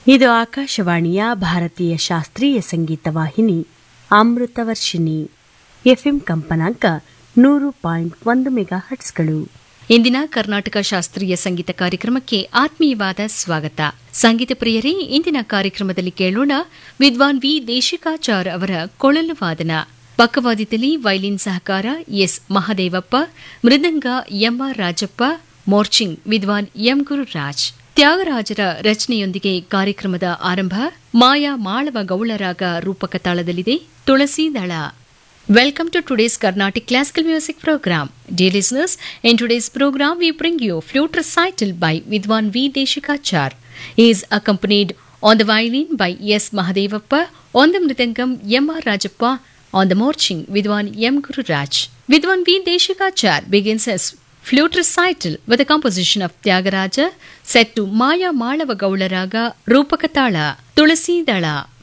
ಇದು ಆಕಾಶವಾಣಿಯ ಭಾರತೀಯ ಶಾಸ್ತ್ರೀಯ ಸಂಗೀತ ವಾಹಿನಿ ಅಮೃತವರ್ಷಿಣಿ ಎಫ್ಎಂ ಕಂಪನಾಂಕ 100.1 ಮೆಗಾಹರ್ಟ್ಸ್ಗಳು. ಇಂದಿನ ಕರ್ನಾಟಕ ಶಾಸ್ತ್ರೀಯ ಸಂಗೀತ ಕಾರ್ಯಕ್ರಮಕ್ಕೆ ಆತ್ಮೀಯವಾದ ಸ್ವಾಗತ. ಸಂಗೀತ ಪ್ರಿಯರೇ, ಇಂದಿನ ಕಾರ್ಯಕ್ರಮದಲ್ಲಿ ಕೇಳೋಣ ವಿದ್ವಾನ್ ವಿ ದೇಶಿಕಾಚಾರ್ ಅವರ ಕೊಳಲು ವಾದನ. ಪಕ್ಕವಾದ್ಯದಲ್ಲಿ ವೈಲಿನ್ ಸಹಕಾರ ಎಸ್ ಮಹದೇವಪ್ಪ, ಮೃದಂಗ ಎಂಆರ್ ರಾಜಪ್ಪ, ಮೋರ್ಚಿಂಗ್ ವಿದ್ವಾನ್ ಎಂ ಗುರುರಾಜ್. ತ್ಯಾಗರಾಜರ ರಚನೆಯೊಂದಿಗೆ ಕಾರ್ಯಕ್ರಮದ ಆರಂಭ. ಮಾಯಾ ಮಾಳವ ಗೌಳರಾಗ ರೂಪಕ ತಾಳದಲ್ಲಿದೆ ತುಳಸಿದಳ. Welcome to today's Carnatic Classical Music Program. Dear listeners, in today's program we bring you flute recital by Vidwan V. Deshikachar. He is accompanied on the violin by S. Mahadevappa, on the mridangam M.R. Rajappa, on the morching Vidwan M. Gururaj. Vidwan V. Deshikachar begins his flute recital with a composition of Tyagaraja set to Maya Malava Gaula Raga Rupakatala Tulasi Dala.